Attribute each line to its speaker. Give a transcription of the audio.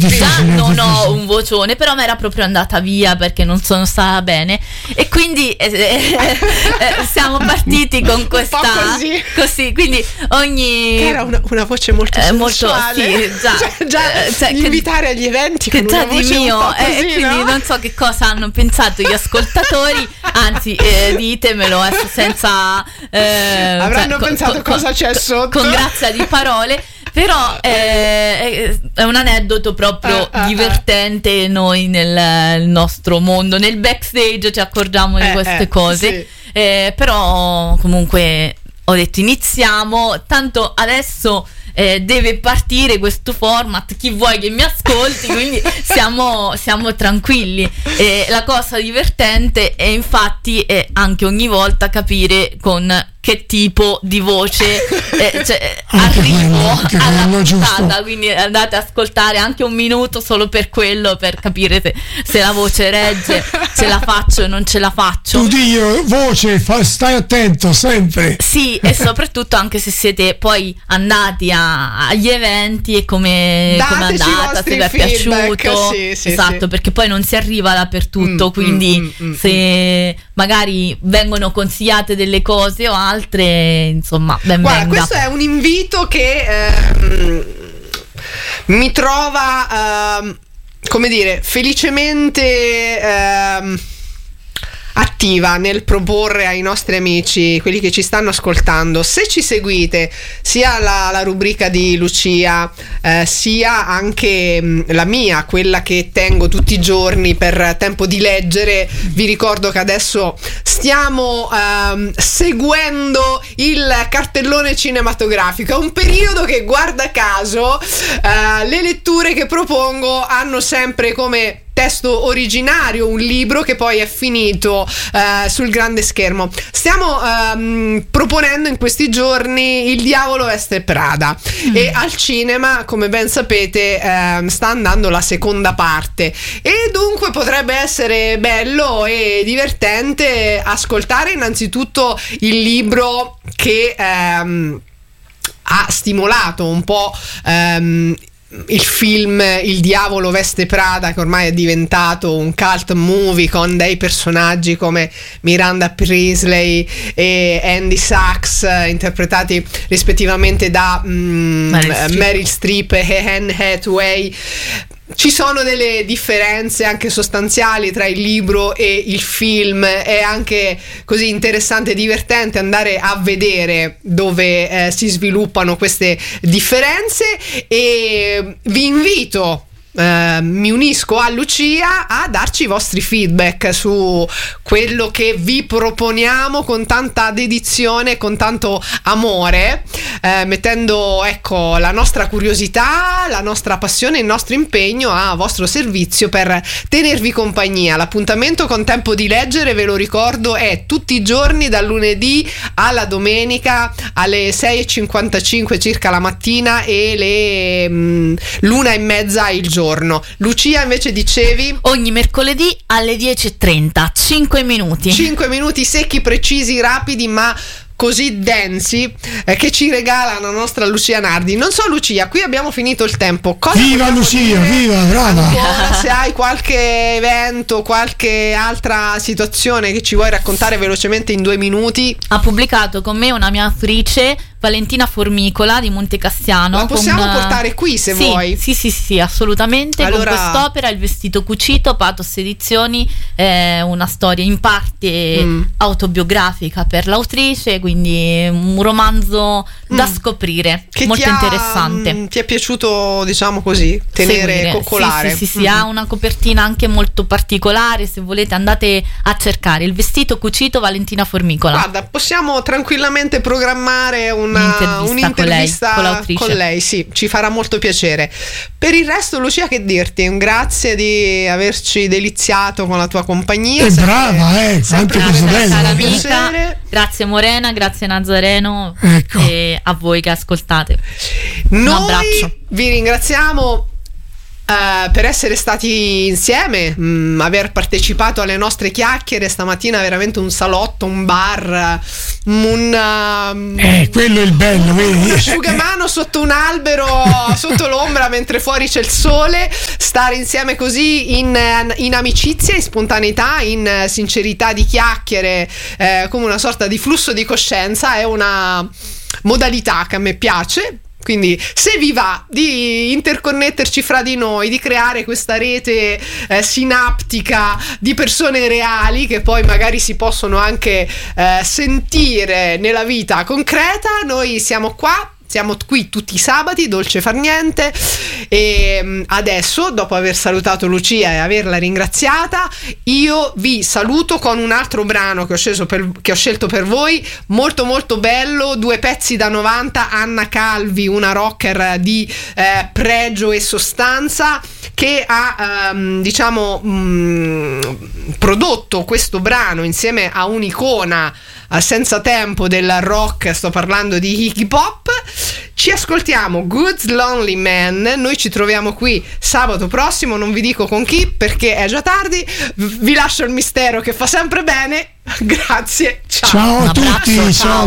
Speaker 1: già non ho un vocione, però mi era proprio andata via perché non sono stata bene, e quindi siamo partiti con questa così, quindi che
Speaker 2: era una voce molto sensuale, già invitare agli eventi con una voce
Speaker 1: mio,
Speaker 2: un po' così,
Speaker 1: quindi
Speaker 2: no?
Speaker 1: non so che cosa hanno pensato gli ascoltatori, anzi ditemelo senza
Speaker 2: avranno pensato cosa c'è sotto,
Speaker 1: con grazia di parole. Però è un aneddoto proprio divertente. Noi nel nostro mondo, nel backstage, ci accorgiamo di queste cose, sì. Però comunque ho detto iniziamo, tanto adesso deve partire questo format, chi vuoi che mi ascolti, quindi siamo tranquilli. La cosa divertente è infatti anche ogni volta capire con che tipo di voce arrivo alla puntata, quindi andate ad ascoltare anche un minuto solo per quello, per capire se la voce regge, ce la faccio o non ce la faccio.
Speaker 3: Tu Dio, voce, stai attento sempre.
Speaker 1: Sì, e soprattutto anche se siete poi andati agli eventi e come è andata, se vi è piaciuto, sì, esatto, sì. Perché poi non si arriva dappertutto, quindi se magari vengono consigliate delle cose o altre, insomma, ben
Speaker 2: guarda,
Speaker 1: venga.
Speaker 2: Questo è un invito che mi trova come dire, felicemente attiva nel proporre ai nostri amici, quelli che ci stanno ascoltando, se ci seguite sia la rubrica di Lucia sia anche la mia, quella che tengo tutti i giorni per Tempo di Leggere, vi ricordo che adesso stiamo seguendo il cartellone cinematografico. È un periodo che, guarda caso, le letture che propongo hanno sempre come testo originario un libro che poi è finito sul grande schermo. Stiamo proponendo in questi giorni Il diavolo veste Prada e al cinema, come ben sapete, sta andando la seconda parte, e dunque potrebbe essere bello e divertente ascoltare innanzitutto il libro che ha stimolato un po' il film Il diavolo veste Prada, che ormai è diventato un cult movie con dei personaggi come Miranda Priestley e Andy Sachs, interpretati rispettivamente da Meryl Streep e Anne Hathaway. Ci sono delle differenze anche sostanziali tra il libro e il film, è anche così interessante e divertente andare a vedere dove si sviluppano queste differenze, e vi invito, mi unisco a Lucia, a darci i vostri feedback su quello che vi proponiamo con tanta dedizione, con tanto amore, mettendo la nostra curiosità, la nostra passione, il nostro impegno a vostro servizio per tenervi compagnia. L'appuntamento con Tempo di Leggere, ve lo ricordo, è tutti i giorni dal lunedì alla domenica alle 6:55 circa la mattina e le 1:30 il giorno. Lucia, invece dicevi?
Speaker 1: Ogni mercoledì alle 10:30, 5 minuti
Speaker 2: secchi, precisi, rapidi, ma così densi, che ci regala la nostra Lucia Nardi. Non so, Lucia, qui abbiamo finito il tempo.
Speaker 3: Viva Lucia, viva, brava.
Speaker 2: Ancora, se hai qualche evento, qualche altra situazione che ci vuoi raccontare velocemente in 2 minuti.
Speaker 1: Ha pubblicato con me una mia autrice, Valentina Formicola di Montecassiano.
Speaker 2: La possiamo portare qui se vuoi?
Speaker 1: Sì, assolutamente. Allora, con quest'opera, Il vestito cucito, Pathos Edizioni, una storia in parte autobiografica per l'autrice, quindi un romanzo da scoprire, che molto interessante.
Speaker 2: Ti è piaciuto, diciamo così, tenere, coccolare?
Speaker 1: Sì, ha una copertina anche molto particolare, se volete andate a cercare Il vestito cucito, Valentina Formicola.
Speaker 2: Guarda, possiamo tranquillamente programmare un'intervista con lei, sì, ci farà molto piacere. Per il resto, Lucia, che dirti? Un grazie di averci deliziato con la tua compagnia.
Speaker 3: È brava, sempre così
Speaker 1: bella. Grazie Morena, grazie Nazareno, e a voi che ascoltate. Un abbraccio.
Speaker 2: Vi ringraziamo per essere stati insieme, aver partecipato alle nostre chiacchiere stamattina, veramente un salotto, un bar,
Speaker 3: quello è il bello, vedi?
Speaker 2: Un asciugamano sotto un albero, sotto l'ombra, mentre fuori c'è il sole. Stare insieme così in amicizia, in spontaneità, in sincerità di chiacchiere, come una sorta di flusso di coscienza, è una modalità che a me piace. Quindi se vi va di interconnetterci fra di noi, di creare questa rete sinaptica di persone reali che poi magari si possono anche sentire nella vita concreta, noi siamo qua. Siamo qui tutti i sabati, dolce far niente. E adesso, dopo aver salutato Lucia e averla ringraziata, io vi saluto con un altro brano che ho scelto per voi, molto molto bello, 2 pezzi da 90, Anna Calvi, una rocker di pregio e sostanza, che ha prodotto questo brano insieme a un'icona senza tempo del rock. Sto parlando di Iggy Pop. Ci ascoltiamo Good Lonely Man. Noi ci troviamo qui sabato prossimo, non vi dico con chi perché è già tardi, vi lascio il mistero che fa sempre bene. Grazie, ciao
Speaker 3: a tutti, ciao.